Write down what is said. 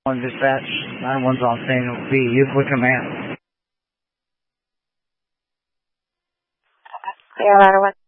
One dispatch, 911's on scene, will be used with command. Yeah, 911.